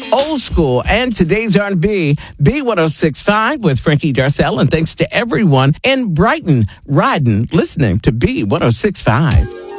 old school and today's R&B, B1065 with Frankie Darcell. And thanks to everyone in Brighton riding, listening to B1065.